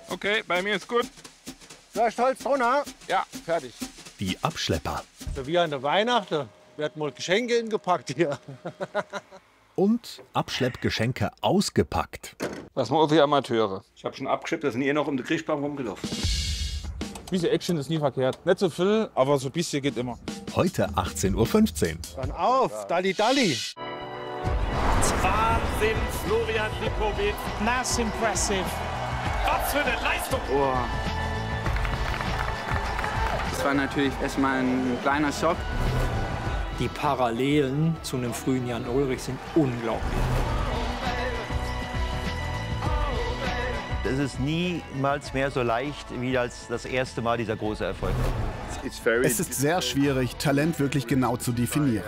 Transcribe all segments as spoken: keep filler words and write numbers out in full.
Okay, bei mir ist gut. Ja, stolz drunter. Ja, fertig. Die Abschlepper. So wie an der Weihnachten werden mal Geschenke ingepackt hier. Und Abschleppgeschenke ausgepackt. Was machen wir Amateure? Ich habe schon abgeschleppt, da sind eh noch um den Kriechbaum rumgelaufen. Ein bisschen Action ist nie verkehrt. Nicht so viel, aber so ein bisschen geht immer. Heute achtzehn Uhr fünfzehn. Dann auf, Dalli Dalli. Wahnsinn, Florian Lipowitz. That's impressive. Was für eine Leistung. Oh. Das war natürlich erstmal ein kleiner Schock. Die Parallelen zu einem frühen Jan Ullrich sind unglaublich. Es ist niemals mehr so leicht wie als das erste Mal dieser große Erfolg. Es ist sehr schwierig, Talent wirklich genau zu definieren.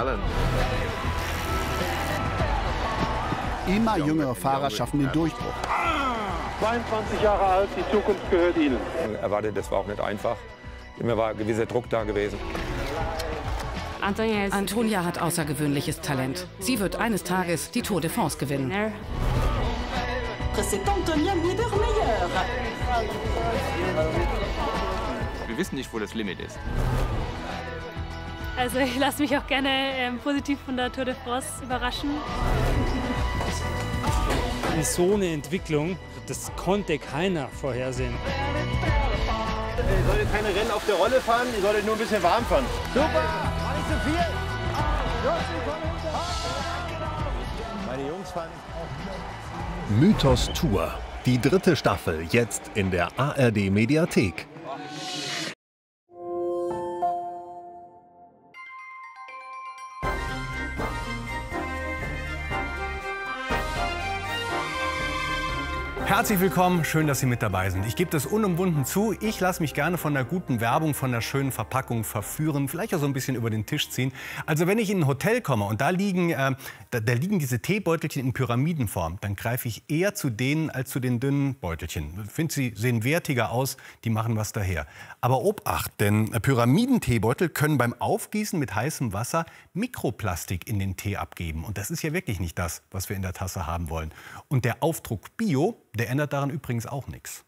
Immer jüngere Fahrer schaffen den Durchbruch. zweiundzwanzig Jahre alt, die Zukunft gehört Ihnen. Erwartet, das war auch nicht einfach. Immer war ein gewisser Druck da gewesen. Antonia hat außergewöhnliches Talent. Sie wird eines Tages die Tour de France gewinnen. Wir wissen nicht, wo das Limit ist. Also ich lasse mich auch gerne ähm, positiv von der Tour de France überraschen. So eine Entwicklung, das konnte keiner vorhersehen. Ihr solltet keine Rennen auf der Rolle fahren, ihr solltet nur ein bisschen warm fahren. Super! War nicht so viel! Meine Jungs fahren. Mythos Tour. Die dritte Staffel jetzt in der A R D Mediathek. Herzlich willkommen, schön, dass Sie mit dabei sind. Ich gebe das unumwunden zu, ich lasse mich gerne von der guten Werbung, von der schönen Verpackung verführen, vielleicht auch so ein bisschen über den Tisch ziehen. Also wenn ich in ein Hotel komme und da liegen, äh, da, da liegen diese Teebeutelchen in Pyramidenform, dann greife ich eher zu denen als zu den dünnen Beutelchen. Ich finde, sie sehen wertiger aus, die machen was daher. Aber Obacht, denn Pyramidenteebeutel können beim Aufgießen mit heißem Wasser Mikroplastik in den Tee abgeben. Und das ist ja wirklich nicht das, was wir in der Tasse haben wollen. Und der Aufdruck Bio, der ändert daran übrigens auch nichts.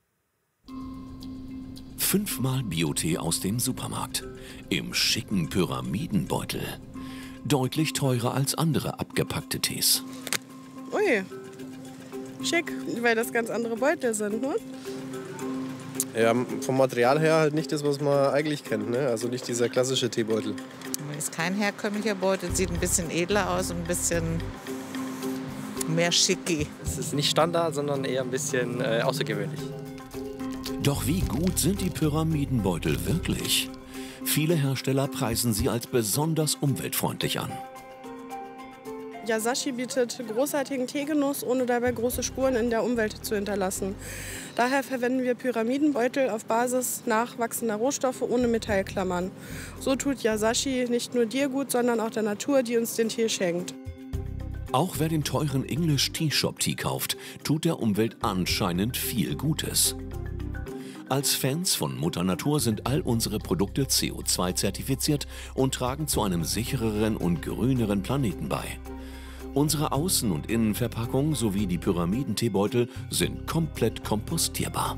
Fünfmal Biotee aus dem Supermarkt. Im schicken Pyramidenbeutel. Deutlich teurer als andere abgepackte Tees. Ui, schick, weil das ganz andere Beutel sind, ne? Ja, vom Material her halt nicht das, was man eigentlich kennt, ne? Also nicht dieser klassische Teebeutel. Ist kein herkömmlicher Beutel, sieht ein bisschen edler aus und ein bisschen mehr schicki. Es ist nicht Standard, sondern eher ein bisschen äh, außergewöhnlich. Doch wie gut sind die Pyramidenbeutel wirklich? Viele Hersteller preisen sie als besonders umweltfreundlich an. Yasashi bietet großartigen Teegenuss, ohne dabei große Spuren in der Umwelt zu hinterlassen. Daher verwenden wir Pyramidenbeutel auf Basis nachwachsender Rohstoffe ohne Metallklammern. So tut Yasashi nicht nur dir gut, sondern auch der Natur, die uns den Tee schenkt. Auch wer den teuren English Tea Shop Tee kauft, tut der Umwelt anscheinend viel Gutes. Als Fans von Mutter Natur sind all unsere Produkte C O zwei zertifiziert und tragen zu einem sichereren und grüneren Planeten bei. Unsere Außen- und Innenverpackung sowie die Pyramidenteebeutel sind komplett kompostierbar.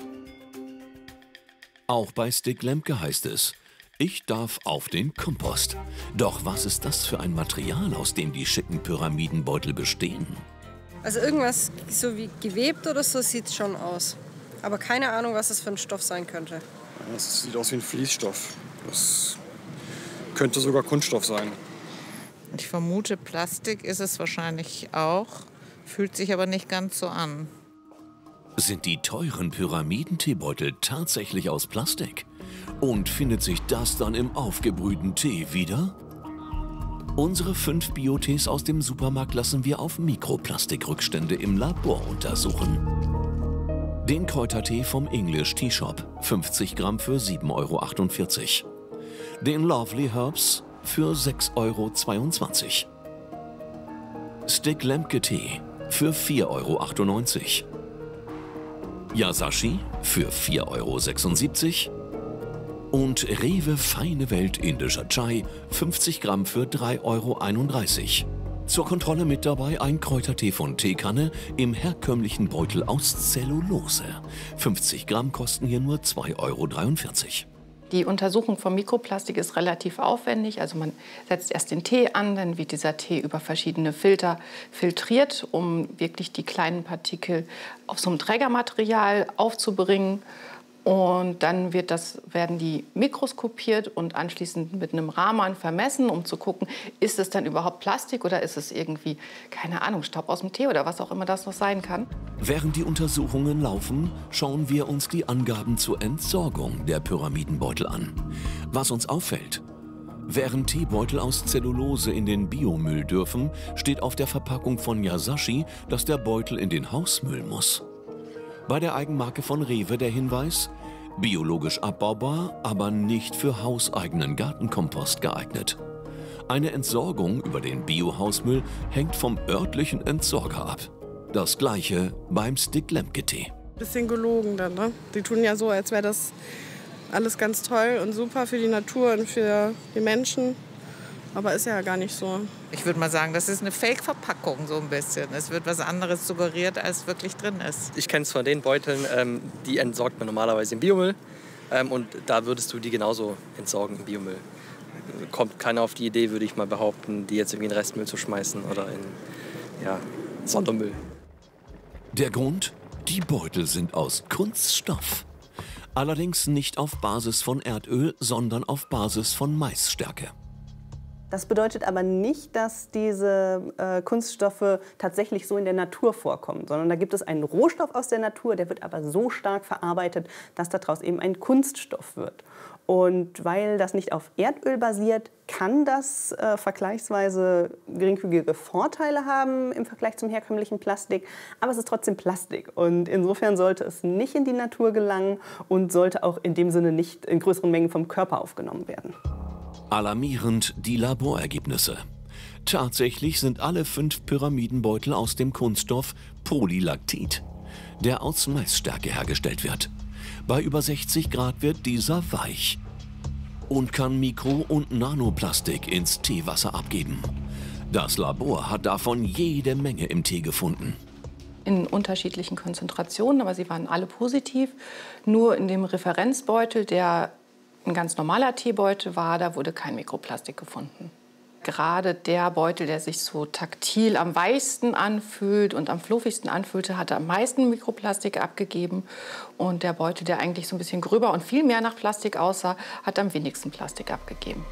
Auch bei Stig Lemke heißt es: Ich darf auf den Kompost. Doch was ist das für ein Material, aus dem die schicken Pyramidenbeutel bestehen? Also irgendwas so wie gewebt oder so sieht es schon aus. Aber keine Ahnung, was das für ein Stoff sein könnte. Das sieht aus wie ein Fließstoff. Das könnte sogar Kunststoff sein. Ich vermute, Plastik ist es wahrscheinlich auch, fühlt sich aber nicht ganz so an. Sind die teuren Pyramidenteebeutel tatsächlich aus Plastik? Und findet sich das dann im aufgebrühten Tee wieder? Unsere fünf Biotees aus dem Supermarkt lassen wir auf Mikroplastikrückstände im Labor untersuchen. Den Kräutertee vom English Tea Shop, fünfzig Gramm für sieben Euro achtundvierzig. Den Lovely Herbs für sechs Euro zweiundzwanzig. Stig Lemke Tee für vier Euro achtundneunzig. Yasashi für vier Euro sechsundsiebzig. Und Rewe Feine Welt indischer Chai, fünfzig Gramm für drei Euro einunddreißig. Zur Kontrolle mit dabei ein Kräutertee von Teekanne im herkömmlichen Beutel aus Zellulose. fünfzig Gramm kosten hier nur zwei Euro dreiundvierzig. Die Untersuchung von Mikroplastik ist relativ aufwendig. Also man setzt erst den Tee an, dann wird dieser Tee über verschiedene Filter filtriert, um wirklich die kleinen Partikel auf so einem Trägermaterial aufzubringen. Und dann wird das, werden die mikroskopiert und anschließend mit einem Rahmen vermessen, um zu gucken, ist es dann überhaupt Plastik oder ist es irgendwie, keine Ahnung, Staub aus dem Tee oder was auch immer das noch sein kann. Während die Untersuchungen laufen, schauen wir uns die Angaben zur Entsorgung der Pyramidenbeutel an. Was uns auffällt: Während Teebeutel aus Zellulose in den Biomüll dürfen, steht auf der Verpackung von Yasashi, dass der Beutel in den Hausmüll muss. Bei der Eigenmarke von Rewe der Hinweis: biologisch abbaubar, aber nicht für hauseigenen Gartenkompost geeignet. Eine Entsorgung über den Biohausmüll hängt vom örtlichen Entsorger ab. Das gleiche beim Stick Lemke-Tee. Bisschen gelogen dann, ne? Die tun ja so, als wäre das alles ganz toll und super für die Natur und für die Menschen. Aber ist ja gar nicht so. Ich würde mal sagen, das ist eine Fake-Verpackung so ein bisschen. Es wird was anderes suggeriert, als wirklich drin ist. Ich kenne es von den Beuteln, ähm, die entsorgt man normalerweise im Biomüll. Ähm, und da würdest du die genauso entsorgen im Biomüll. Kommt keiner auf die Idee, würde ich mal behaupten, die jetzt irgendwie in Restmüll zu schmeißen oder in ja, Sondermüll. Der Grund? Die Beutel sind aus Kunststoff. Allerdings nicht auf Basis von Erdöl, sondern auf Basis von Maisstärke. Das bedeutet aber nicht, dass diese äh, Kunststoffe tatsächlich so in der Natur vorkommen, sondern da gibt es einen Rohstoff aus der Natur, der wird aber so stark verarbeitet, dass daraus eben ein Kunststoff wird. Und weil das nicht auf Erdöl basiert, kann das äh, vergleichsweise geringfügige Vorteile haben im Vergleich zum herkömmlichen Plastik, aber es ist trotzdem Plastik. Und insofern sollte es nicht in die Natur gelangen und sollte auch in dem Sinne nicht in größeren Mengen vom Körper aufgenommen werden. Alarmierend die Laborergebnisse. Tatsächlich sind alle fünf Pyramidenbeutel aus dem Kunststoff Polylactit, der aus Maisstärke hergestellt wird. Bei über sechzig Grad wird dieser weich und kann Mikro- und Nanoplastik ins Teewasser abgeben. Das Labor hat davon jede Menge im Tee gefunden. In unterschiedlichen Konzentrationen, aber sie waren alle positiv. Nur in dem Referenzbeutel, der ein ganz normaler Teebeutel war, da wurde kein Mikroplastik gefunden. Gerade der Beutel, der sich so taktil am weichsten anfühlt und am fluffigsten anfühlte, hatte am meisten Mikroplastik abgegeben. Und der Beutel, der eigentlich so ein bisschen gröber und viel mehr nach Plastik aussah, hat am wenigsten Plastik abgegeben.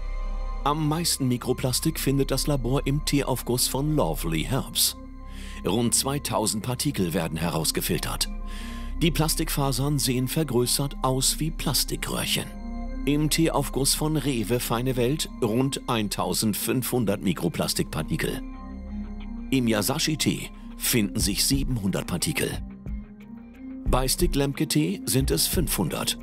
Am meisten Mikroplastik findet das Labor im Teeaufguss von Lovely Herbs. Rund zweitausend Partikel werden herausgefiltert. Die Plastikfasern sehen vergrößert aus wie Plastikröhrchen. Im Teeaufguss von Rewe Feine Welt rund eintausendfünfhundert Mikroplastikpartikel. Im Yasashi-Tee finden sich siebenhundert Partikel. Bei Stick Lemke-Tee sind es fünfhundert.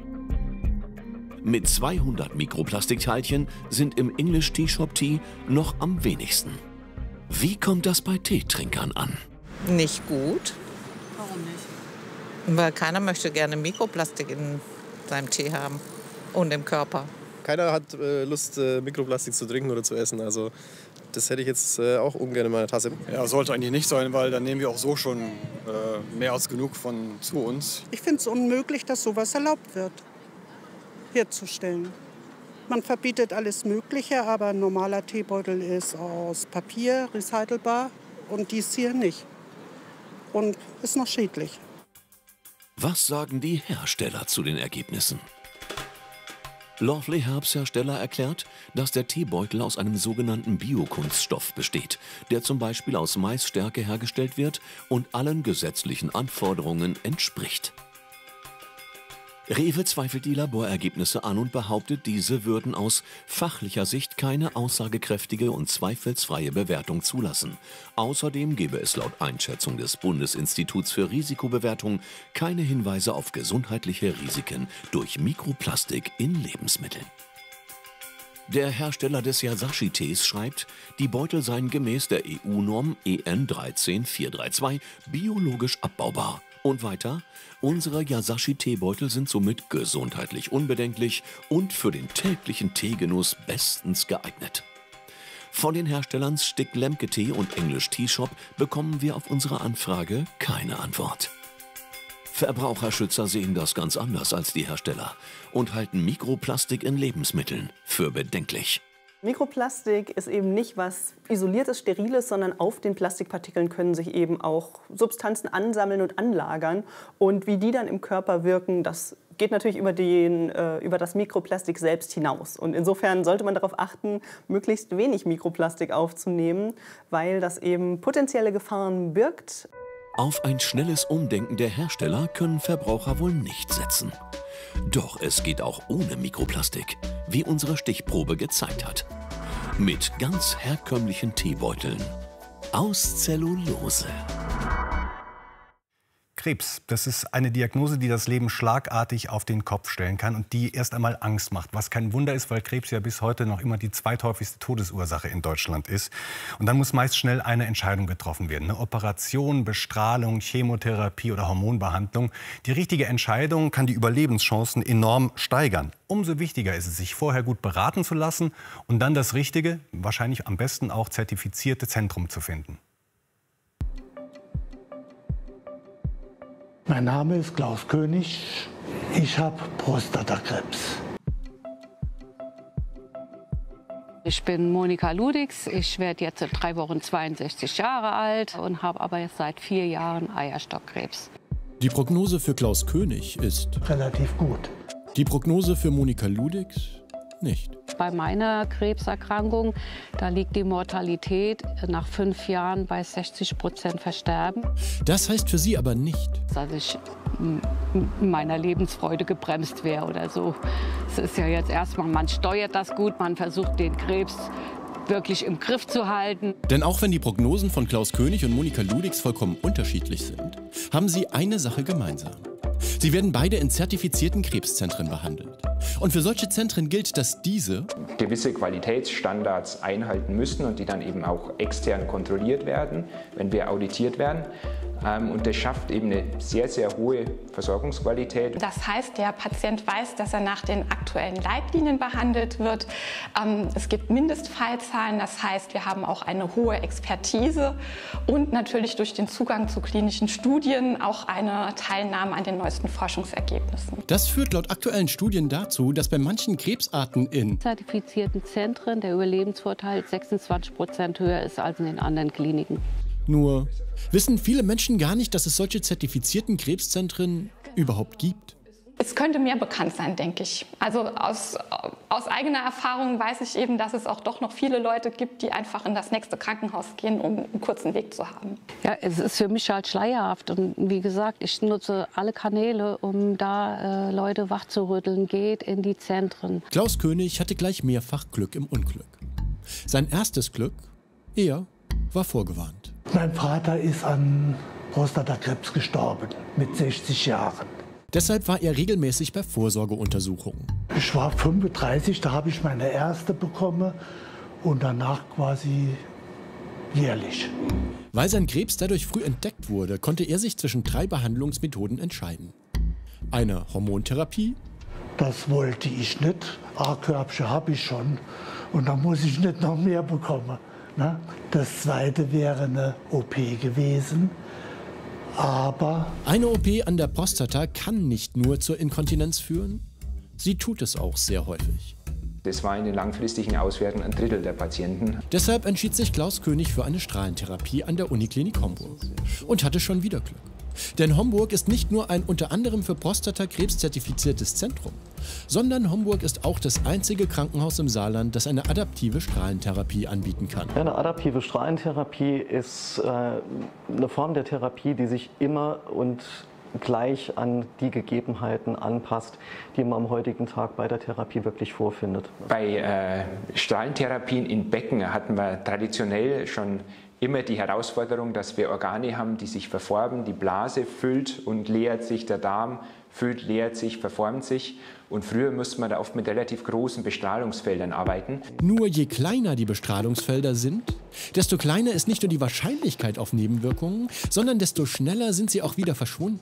Mit zweihundert Mikroplastikteilchen sind im English Tea Shop Tea noch am wenigsten. Wie kommt das bei Teetrinkern an? Nicht gut. Warum nicht? Weil keiner möchte gerne Mikroplastik in seinem Tee haben und im Körper. Keiner hat äh, Lust, äh, Mikroplastik zu trinken oder zu essen. Also das hätte ich jetzt äh, auch ungern in meiner Tasse. Ja, sollte eigentlich nicht sein, weil dann nehmen wir auch so schon äh, mehr als genug von zu uns. Ich finde es unmöglich, dass sowas erlaubt wird, herzustellen. Man verbietet alles Mögliche, aber ein normaler Teebeutel ist aus Papier, recycelbar und dies hier nicht. Und ist noch schädlich. Was sagen die Hersteller zu den Ergebnissen? Lovely Herbs Hersteller erklärt, dass der Teebeutel aus einem sogenannten Biokunststoff besteht, der zum Beispiel aus Maisstärke hergestellt wird und allen gesetzlichen Anforderungen entspricht. Rewe zweifelt die Laborergebnisse an und behauptet, diese würden aus fachlicher Sicht keine aussagekräftige und zweifelsfreie Bewertung zulassen. Außerdem gebe es laut Einschätzung des Bundesinstituts für Risikobewertung keine Hinweise auf gesundheitliche Risiken durch Mikroplastik in Lebensmitteln. Der Hersteller des Yasashi-Tees schreibt, die Beutel seien gemäß der E U-Norm E N dreizehn vier drei zwei biologisch abbaubar. Und weiter, unsere Yasashi-Teebeutel sind somit gesundheitlich unbedenklich und für den täglichen Teegenuss bestens geeignet. Von den Herstellern Stick-Lemke-Tee und English Tea Shop bekommen wir auf unsere Anfrage keine Antwort. Verbraucherschützer sehen das ganz anders als die Hersteller und halten Mikroplastik in Lebensmitteln für bedenklich. Mikroplastik ist eben nicht was Isoliertes, Steriles, sondern auf den Plastikpartikeln können sich eben auch Substanzen ansammeln und anlagern. Und wie die dann im Körper wirken, das geht natürlich über, den, äh, über das Mikroplastik selbst hinaus. Und insofern sollte man darauf achten, möglichst wenig Mikroplastik aufzunehmen, weil das eben potenzielle Gefahren birgt. Auf ein schnelles Umdenken der Hersteller können Verbraucher wohl nicht setzen. Doch es geht auch ohne Mikroplastik, wie unsere Stichprobe gezeigt hat. Mit ganz herkömmlichen Teebeuteln aus Zellulose. Krebs, das ist eine Diagnose, die das Leben schlagartig auf den Kopf stellen kann und die erst einmal Angst macht. Was kein Wunder ist, weil Krebs ja bis heute noch immer die zweithäufigste Todesursache in Deutschland ist. Und dann muss meist schnell eine Entscheidung getroffen werden. Eine Operation, Bestrahlung, Chemotherapie oder Hormonbehandlung. Die richtige Entscheidung kann die Überlebenschancen enorm steigern. Umso wichtiger ist es, sich vorher gut beraten zu lassen und dann das richtige, wahrscheinlich am besten auch zertifizierte Zentrum zu finden. Mein Name ist Klaus König. Ich habe Prostatakrebs. Ich bin Monika Ludigs. Ich werde jetzt in drei Wochen zweiundsechzig Jahre alt und habe aber jetzt seit vier Jahren Eierstockkrebs. Die Prognose für Klaus König ist relativ gut. Die Prognose für Monika Ludigs nicht. Bei meiner Krebserkrankung, da liegt die Mortalität nach fünf Jahren bei sechzig Prozent Versterben. Das heißt für Sie aber nicht, dass ich in meiner Lebensfreude gebremst wäre oder so. Es ist ja jetzt erstmal, man steuert das gut, man versucht den Krebs wirklich im Griff zu halten. Denn auch wenn die Prognosen von Klaus König und Monika Ludigs vollkommen unterschiedlich sind, haben sie eine Sache gemeinsam. Sie werden beide in zertifizierten Krebszentren behandelt. Und für solche Zentren gilt, dass diese gewisse Qualitätsstandards einhalten müssen und die dann eben auch extern kontrolliert werden, wenn wir auditiert werden. Und das schafft eben eine sehr, sehr hohe Versorgungsqualität. Das heißt, der Patient weiß, dass er nach den aktuellen Leitlinien behandelt wird. Es gibt Mindestfallzahlen, das heißt, wir haben auch eine hohe Expertise und natürlich durch den Zugang zu klinischen Studien auch eine Teilnahme an den neuesten Forschungsergebnissen. Das führt laut aktuellen Studien dazu, dass bei manchen Krebsarten in zertifizierten Zentren der Überlebensvorteil sechsundzwanzig Prozent höher ist als in den anderen Kliniken. Nur wissen viele Menschen gar nicht, dass es solche zertifizierten Krebszentren überhaupt gibt. Es könnte mir bekannt sein, denke ich. Also aus, aus eigener Erfahrung weiß ich eben, dass es auch doch noch viele Leute gibt, die einfach in das nächste Krankenhaus gehen, um einen kurzen Weg zu haben. Ja, es ist für mich halt schleierhaft. Und wie gesagt, ich nutze alle Kanäle, um da äh, Leute wachzurütteln. Geht in die Zentren. Klaus König hatte gleich mehrfach Glück im Unglück. Sein erstes Glück, er war vorgewarnt. Mein Vater ist an Prostatakrebs gestorben, mit sechzig Jahren. Deshalb war er regelmäßig bei Vorsorgeuntersuchungen. Ich war fünfunddreißig, da habe ich meine erste bekommen und danach quasi jährlich. Weil sein Krebs dadurch früh entdeckt wurde, konnte er sich zwischen drei Behandlungsmethoden entscheiden. Eine Hormontherapie. Das wollte ich nicht. A-Körbchen habe ich schon und da muss ich nicht noch mehr bekommen. Das zweite wäre eine O P gewesen, aber... Eine O P an der Prostata kann nicht nur zur Inkontinenz führen, sie tut es auch sehr häufig. Das war in den langfristigen Auswerten ein Drittel der Patienten. Deshalb entschied sich Klaus König für eine Strahlentherapie an der Uniklinik Homburg und hatte schon wieder Glück. Denn Homburg ist nicht nur ein unter anderem für Prostatakrebs zertifiziertes Zentrum, sondern Homburg ist auch das einzige Krankenhaus im Saarland, das eine adaptive Strahlentherapie anbieten kann. Eine adaptive Strahlentherapie ist äh, eine Form der Therapie, die sich immer und gleich an die Gegebenheiten anpasst, die man am heutigen Tag bei der Therapie wirklich vorfindet. Bei äh, Strahlentherapien in Becken hatten wir traditionell schon immer die Herausforderung, dass wir Organe haben, die sich verformen. Die Blase füllt und leert sich, der Darm füllt, leert sich, verformt sich. Und früher musste man da oft mit relativ großen Bestrahlungsfeldern arbeiten. Nur je kleiner die Bestrahlungsfelder sind, desto kleiner ist nicht nur die Wahrscheinlichkeit auf Nebenwirkungen, sondern desto schneller sind sie auch wieder verschwunden.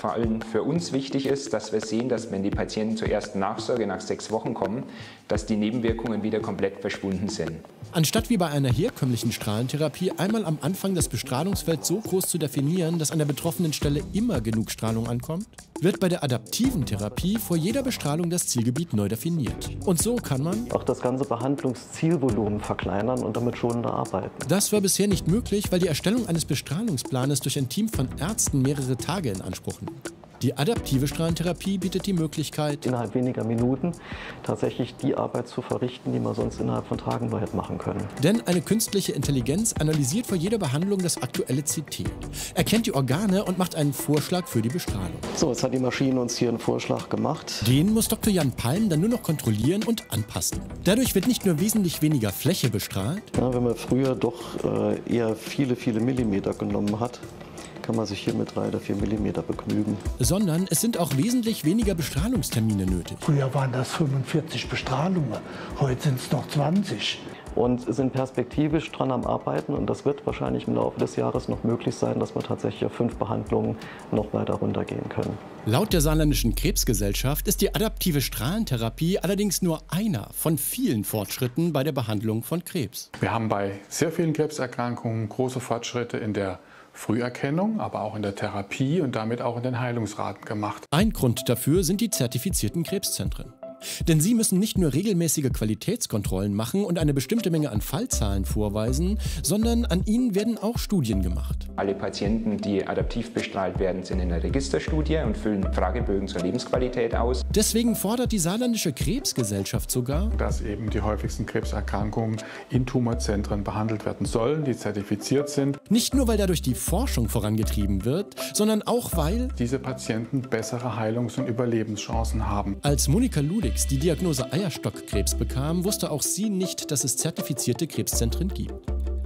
vor allem für uns wichtig ist, dass wir sehen, dass wenn die Patienten zur ersten Nachsorge nach sechs Wochen kommen, dass die Nebenwirkungen wieder komplett verschwunden sind. Anstatt wie bei einer herkömmlichen Strahlentherapie einmal am Anfang das Bestrahlungsfeld so groß zu definieren, dass an der betroffenen Stelle immer genug Strahlung ankommt, wird bei der adaptiven Therapie vor jeder Bestrahlung das Zielgebiet neu definiert. Und so kann man auch das ganze Behandlungszielvolumen verkleinern und damit schonender arbeiten. Das war bisher nicht möglich, weil die Erstellung eines Bestrahlungsplanes durch ein Team von Ärzten mehrere Tage in Anspruch nimmt. Die adaptive Strahlentherapie bietet die Möglichkeit, innerhalb weniger Minuten tatsächlich die Arbeit zu verrichten, die man sonst innerhalb von Tagen nur hätte machen können. Denn eine künstliche Intelligenz analysiert vor jeder Behandlung das aktuelle C T, erkennt die Organe und macht einen Vorschlag für die Bestrahlung. So, jetzt hat die Maschine uns hier einen Vorschlag gemacht. Den muss Doktor Jan Palm dann nur noch kontrollieren und anpassen. Dadurch wird nicht nur wesentlich weniger Fläche bestrahlt. Ja, wenn man früher doch äh, eher viele, viele Millimeter genommen hat, kann man sich hier mit drei oder vier Millimeter begnügen. Sondern es sind auch wesentlich weniger Bestrahlungstermine nötig. Früher waren das fünfundvierzig Bestrahlungen, heute sind es noch zwanzig. Und sind perspektivisch dran am Arbeiten und das wird wahrscheinlich im Laufe des Jahres noch möglich sein, dass wir tatsächlich auf fünf Behandlungen noch weiter runtergehen können. Laut der Saarländischen Krebsgesellschaft ist die adaptive Strahlentherapie allerdings nur einer von vielen Fortschritten bei der Behandlung von Krebs. Wir haben bei sehr vielen Krebserkrankungen große Fortschritte in der Früherkennung, aber auch in der Therapie und damit auch in den Heilungsraten gemacht. Ein Grund dafür sind die zertifizierten Krebszentren. Denn sie müssen nicht nur regelmäßige Qualitätskontrollen machen und eine bestimmte Menge an Fallzahlen vorweisen, sondern an ihnen werden auch Studien gemacht. Alle Patienten, die adaptiv bestrahlt werden, sind in einer Registerstudie und füllen Fragebögen zur Lebensqualität aus. Deswegen fordert die Saarländische Krebsgesellschaft sogar, dass eben die häufigsten Krebserkrankungen in Tumorzentren behandelt werden sollen, die zertifiziert sind. Nicht nur, weil dadurch die Forschung vorangetrieben wird, sondern auch, weil diese Patienten bessere Heilungs- und Überlebenschancen haben. Als Monika Ludwig die Diagnose Eierstockkrebs bekam, wusste auch sie nicht, dass es zertifizierte Krebszentren gibt.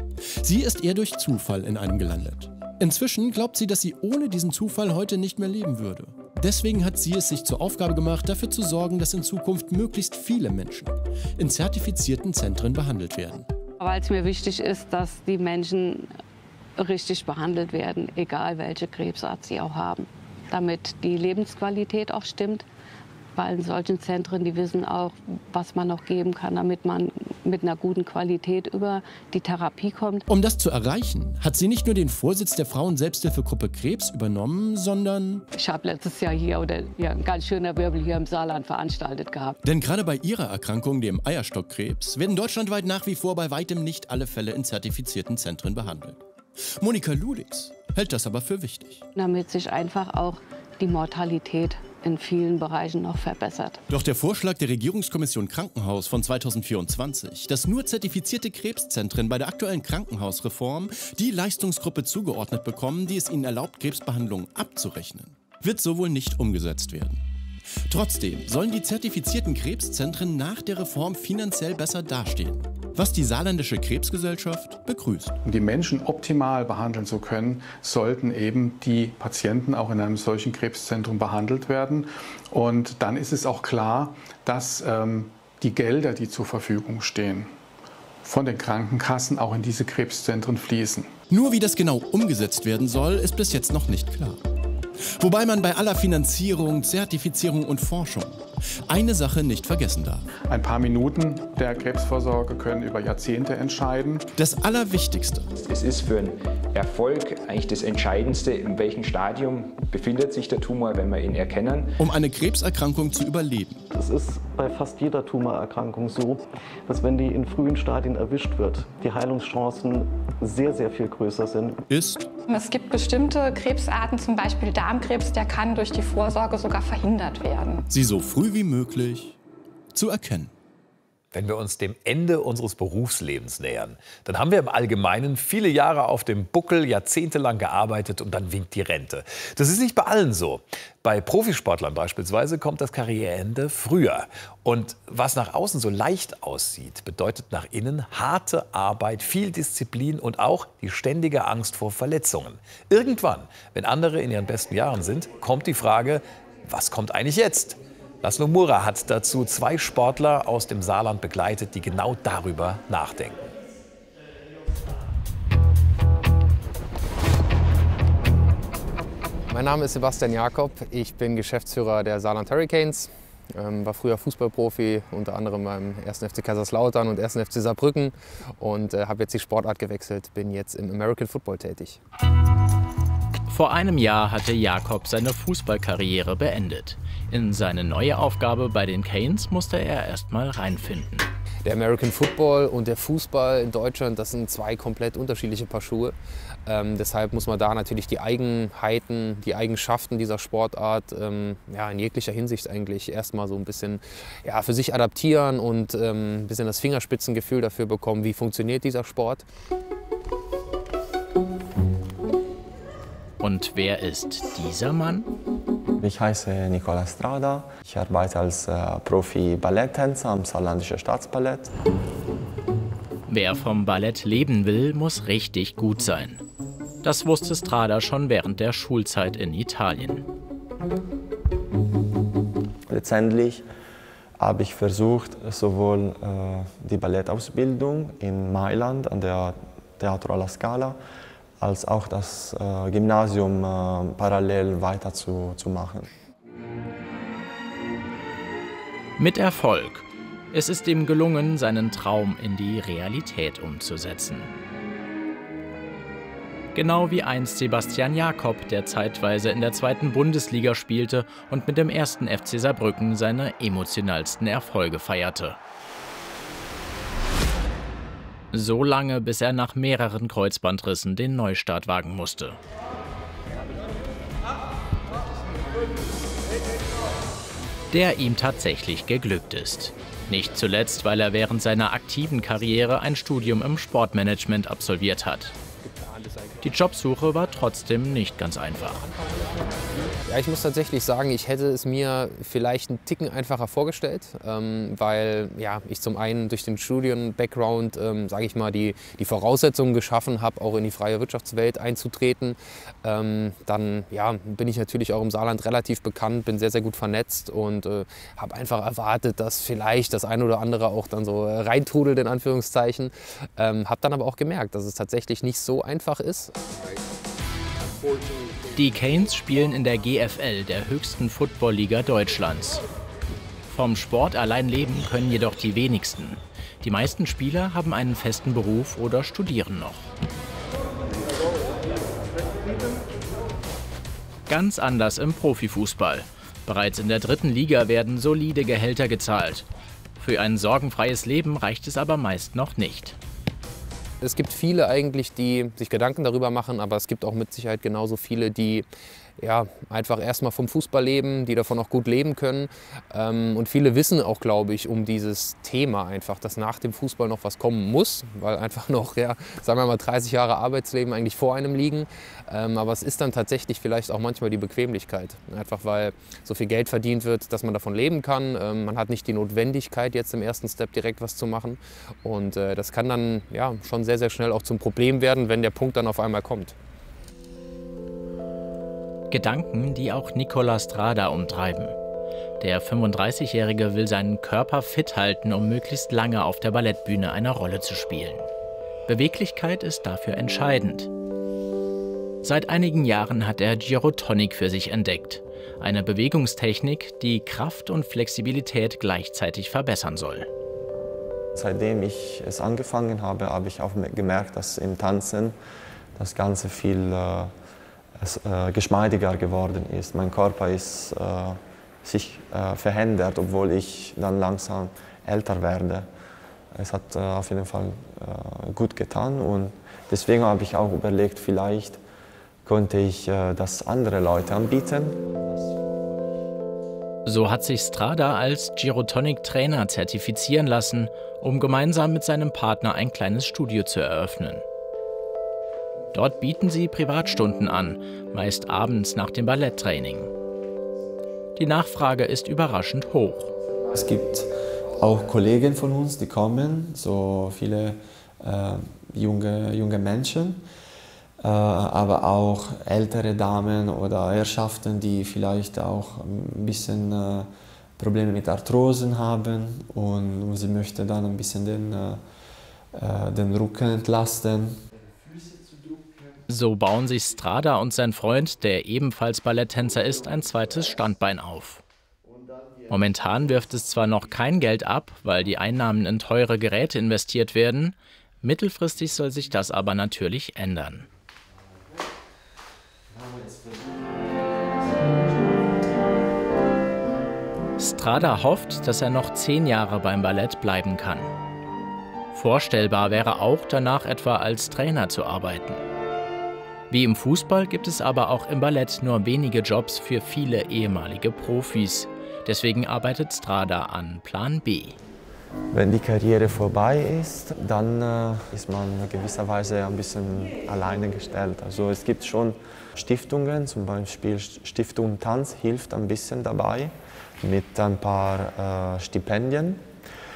Sie ist eher durch Zufall in einem gelandet. Inzwischen glaubt sie, dass sie ohne diesen Zufall heute nicht mehr leben würde. Deswegen hat sie es sich zur Aufgabe gemacht, dafür zu sorgen, dass in Zukunft möglichst viele Menschen in zertifizierten Zentren behandelt werden. Weil es mir wichtig ist, dass die Menschen richtig behandelt werden, egal welche Krebsart sie auch haben, damit die Lebensqualität auch stimmt. Weil in solchen Zentren, die wissen auch, was man noch geben kann, damit man mit einer guten Qualität über die Therapie kommt. Um das zu erreichen, hat sie nicht nur den Vorsitz der Frauen-Selbsthilfegruppe Krebs übernommen, sondern... Ich habe letztes Jahr hier oder ja, ein ganz schöner Wirbel hier im Saarland veranstaltet gehabt. Denn gerade bei ihrer Erkrankung, dem Eierstockkrebs, werden deutschlandweit nach wie vor bei weitem nicht alle Fälle in zertifizierten Zentren behandelt. Monika Ludix hält das aber für wichtig. Damit sich einfach auch die Mortalität in vielen Bereichen noch verbessert. Doch der Vorschlag der Regierungskommission Krankenhaus von zweitausendvierundzwanzig, dass nur zertifizierte Krebszentren bei der aktuellen Krankenhausreform die Leistungsgruppe zugeordnet bekommen, die es ihnen erlaubt, Krebsbehandlungen abzurechnen, wird so wohl nicht umgesetzt werden. Trotzdem sollen die zertifizierten Krebszentren nach der Reform finanziell besser dastehen, was die Saarländische Krebsgesellschaft begrüßt. Um die Menschen optimal behandeln zu können, sollten eben die Patienten auch in einem solchen Krebszentrum behandelt werden. Und dann ist es auch klar, dass ähm, die Gelder, die zur Verfügung stehen, von den Krankenkassen auch in diese Krebszentren fließen. Nur wie das genau umgesetzt werden soll, ist bis jetzt noch nicht klar. Wobei man bei aller Finanzierung, Zertifizierung und Forschung eine Sache nicht vergessen darf. Ein paar Minuten der Krebsvorsorge können über Jahrzehnte entscheiden. Das Allerwichtigste. Es ist für einen Erfolg eigentlich das Entscheidendste, in welchem Stadium befindet sich der Tumor, wenn wir ihn erkennen. Um eine Krebserkrankung zu überleben. Es ist bei fast jeder Tumorerkrankung so, dass wenn die in frühen Stadien erwischt wird, die Heilungschancen sehr, sehr viel größer sind. Ist. Es gibt bestimmte Krebsarten, zum Beispiel Darmkrebs, der kann durch die Vorsorge sogar verhindert werden. Sie so früh wie möglich zu erkennen. Wenn wir uns dem Ende unseres Berufslebens nähern, dann haben wir im Allgemeinen viele Jahre auf dem Buckel, jahrzehntelang gearbeitet und dann winkt die Rente. Das ist nicht bei allen so. Bei Profisportlern beispielsweise kommt das Karriereende früher. Und was nach außen so leicht aussieht, bedeutet nach innen harte Arbeit, viel Disziplin und auch die ständige Angst vor Verletzungen. Irgendwann, wenn andere in ihren besten Jahren sind, kommt die Frage, was kommt eigentlich jetzt? Laszlo Mura hat dazu zwei Sportler aus dem Saarland begleitet, die genau darüber nachdenken. Mein Name ist Sebastian Jakob, ich bin Geschäftsführer der Saarland Hurricanes, ähm, war früher Fußballprofi, unter anderem beim ersten F C Kaiserslautern und ersten F C Saarbrücken und äh, habe jetzt die Sportart gewechselt, bin jetzt im American Football tätig. Vor einem Jahr hatte Jakob seine Fußballkarriere beendet. In seine neue Aufgabe bei den Canes musste er erst mal reinfinden. Der American Football und der Fußball in Deutschland, das sind zwei komplett unterschiedliche Paar Schuhe. Ähm, deshalb muss man da natürlich die Eigenheiten, die Eigenschaften dieser Sportart ähm, ja, in jeglicher Hinsicht eigentlich erstmal so ein bisschen ja, für sich adaptieren und ähm, ein bisschen das Fingerspitzengefühl dafür bekommen, wie funktioniert dieser Sport. Und wer ist dieser Mann? Ich heiße Nicola Strada. Ich arbeite als äh, Profi-Balletttänzer am Saarländischen Staatsballett. Wer vom Ballett leben will, muss richtig gut sein. Das wusste Strada schon während der Schulzeit in Italien. Letztendlich habe ich versucht, sowohl äh, die Ballettausbildung in Mailand an der Teatro alla Scala als auch das äh, Gymnasium äh, parallel weiter zu, zu machen. Mit Erfolg. Es ist ihm gelungen, seinen Traum in die Realität umzusetzen. Genau wie einst Sebastian Jakob, der zeitweise in der zweiten Bundesliga spielte und mit dem ersten F C Saarbrücken seine emotionalsten Erfolge feierte. So lange, bis er nach mehreren Kreuzbandrissen den Neustart wagen musste. Der ihm tatsächlich geglückt ist. Nicht zuletzt, weil er während seiner aktiven Karriere ein Studium im Sportmanagement absolviert hat. Die Jobsuche war trotzdem nicht ganz einfach. Ja, ich muss tatsächlich sagen, ich hätte es mir vielleicht einen Ticken einfacher vorgestellt, ähm, weil ja, ich zum einen durch den Studien-Background, ähm, sage ich mal, die, die Voraussetzungen geschaffen habe, auch in die freie Wirtschaftswelt einzutreten. Ähm, dann ja, bin ich natürlich auch im Saarland relativ bekannt, bin sehr, sehr gut vernetzt und äh, habe einfach erwartet, dass vielleicht das eine oder andere auch dann so reintrudelt, in Anführungszeichen. Ähm, habe dann aber auch gemerkt, dass es tatsächlich nicht so einfach ist. Die Canes spielen in der G F L, der höchsten Football-Liga Deutschlands. Vom Sport allein leben können jedoch die wenigsten. Die meisten Spieler haben einen festen Beruf oder studieren noch. Ganz anders im Profifußball. Bereits in der dritten Liga werden solide Gehälter gezahlt. Für ein sorgenfreies Leben reicht es aber meist noch nicht. Es gibt viele eigentlich, die sich Gedanken darüber machen, aber es gibt auch mit Sicherheit genauso viele, die ja, einfach erstmal vom Fußball leben, die davon auch gut leben können. Und viele wissen auch, glaube ich, um dieses Thema einfach, dass nach dem Fußball noch was kommen muss, weil einfach noch, ja, sagen wir mal, dreißig Jahre Arbeitsleben eigentlich vor einem liegen. Aber es ist dann tatsächlich vielleicht auch manchmal die Bequemlichkeit, einfach weil so viel Geld verdient wird, dass man davon leben kann. Man hat nicht die Notwendigkeit, jetzt im ersten Step direkt was zu machen. Und das kann dann ja, schon sehr, sehr schnell auch zum Problem werden, wenn der Punkt dann auf einmal kommt. Gedanken, die auch Nicola Strada umtreiben. Der fünfunddreißigjährige will seinen Körper fit halten, um möglichst lange auf der Ballettbühne eine Rolle zu spielen. Beweglichkeit ist dafür entscheidend. Seit einigen Jahren hat er Gyrotonic für sich entdeckt. Eine Bewegungstechnik, die Kraft und Flexibilität gleichzeitig verbessern soll. Seitdem ich es angefangen habe, habe ich auch gemerkt, dass im Tanzen das Ganze viel äh, es, äh, geschmeidiger geworden ist. Mein Körper ist äh, sich äh, verändert, obwohl ich dann langsam älter werde. Es hat äh, auf jeden Fall äh, gut getan und deswegen habe ich auch überlegt, vielleicht könnte ich äh, das andere Leute anbieten. So hat sich Strada als Gyrotonic-Trainer zertifizieren lassen, um gemeinsam mit seinem Partner ein kleines Studio zu eröffnen. Dort bieten sie Privatstunden an, meist abends nach dem Balletttraining. Die Nachfrage ist überraschend hoch. Es gibt auch Kollegen von uns, die kommen, so viele äh, junge, junge Menschen, äh, aber auch ältere Damen oder Herrschaften, die vielleicht auch ein bisschen äh, Probleme mit Arthrosen haben und sie möchte dann ein bisschen den, äh, den Rücken entlasten. So bauen sich Strada und sein Freund, der ebenfalls Balletttänzer ist, ein zweites Standbein auf. Momentan wirft es zwar noch kein Geld ab, weil die Einnahmen in teure Geräte investiert werden. Mittelfristig soll sich das aber natürlich ändern. Strada hofft, dass er noch zehn Jahre beim Ballett bleiben kann. Vorstellbar wäre auch, danach etwa als Trainer zu arbeiten. Wie im Fußball gibt es aber auch im Ballett nur wenige Jobs für viele ehemalige Profis. Deswegen arbeitet Strada an Plan B. Wenn die Karriere vorbei ist, dann äh, ist man gewisserweise ein bisschen alleine gestellt. Also es gibt schon Stiftungen, zum Beispiel Stiftung Tanz hilft ein bisschen dabei mit ein paar äh, Stipendien.